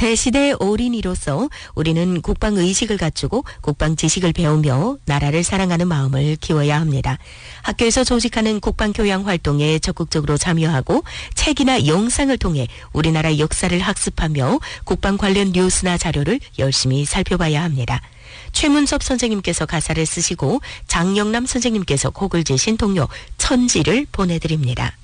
새 시대의 어린이로서 우리는 국방의식을 갖추고 국방지식을 배우며 나라를 사랑하는 마음을 키워야 합니다. 학교에서 조직하는 국방교양 활동에 적극적으로 참여하고 책이나 영상을 통해 우리나라 역사를 학습하며 국방 관련 뉴스나 자료를 열심히 살펴봐야 합니다. 최문섭 선생님께서 가사를 쓰시고 장영남 선생님께서 곡을 지신 동요 천지를 보내드립니다.